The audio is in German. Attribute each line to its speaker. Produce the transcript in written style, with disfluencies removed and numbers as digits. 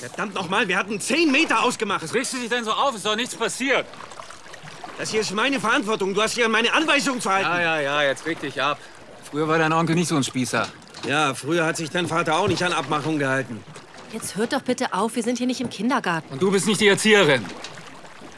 Speaker 1: Verdammt nochmal, wir hatten 10 Meter ausgemacht.
Speaker 2: Was regst du dich denn so auf? Ist doch nichts passiert.
Speaker 1: Das hier ist meine Verantwortung. Du hast hier an meine Anweisung zu halten.
Speaker 2: Ja, jetzt reg dich ab. Früher war dein Onkel nicht so ein Spießer.
Speaker 1: Ja, früher hat sich dein Vater auch nicht an Abmachungen gehalten.
Speaker 3: Jetzt hört doch bitte auf, wir sind hier nicht im Kindergarten.
Speaker 2: Und du bist nicht die Erzieherin.